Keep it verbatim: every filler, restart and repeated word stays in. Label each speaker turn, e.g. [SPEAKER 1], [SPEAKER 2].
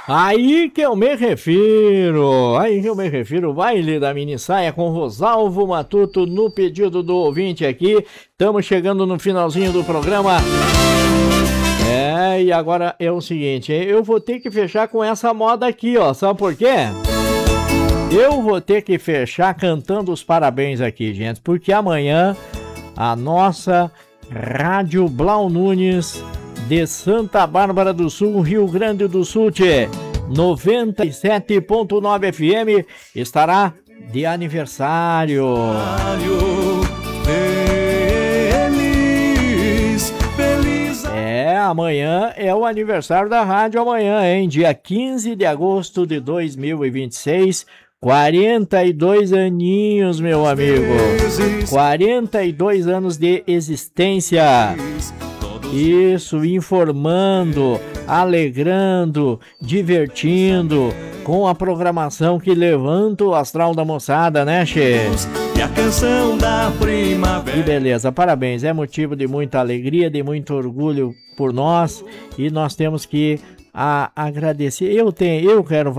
[SPEAKER 1] Aí que eu me refiro, aí que eu me refiro, baile da mini saia com Rosalvo Matuto no pedido do ouvinte aqui. Estamos chegando no finalzinho do programa. É, e agora é o seguinte, eu vou ter que fechar com essa moda aqui, ó, sabe por quê? Eu vou ter que fechar cantando os parabéns aqui, gente, porque amanhã a nossa Rádio Blau Nunes de Santa Bárbara do Sul, Rio Grande do Sul, tchê, noventa e sete ponto nove F M, estará de aniversário. Feliz, feliz. É, amanhã é o aniversário da rádio, amanhã, hein? Dia quinze de agosto de dois mil e vinte e seis, quarenta e dois aninhos, meu amigo. quarenta e dois anos de existência. Isso, informando, alegrando, divertindo, com a programação que levanta o astral da moçada, né, che? E a canção da primavera. Que beleza, parabéns, é motivo de muita alegria, de muito orgulho por nós, e nós temos que a, agradecer. Eu tenho, eu quero